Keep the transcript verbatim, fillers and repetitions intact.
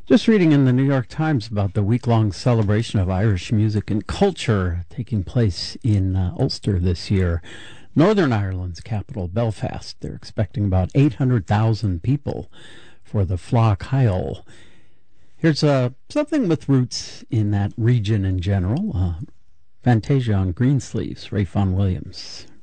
Just reading in the New York Times about the week-long celebration of Irish music and culture taking place in uh, Ulster this year. Northern Ireland's capital, Belfast. They're expecting about eight hundred thousand people for the Fleadh Cheoil. Here's uh, something with roots in that region in general. Uh, Fantasia on Greensleeves, Ray Vaughan Williams.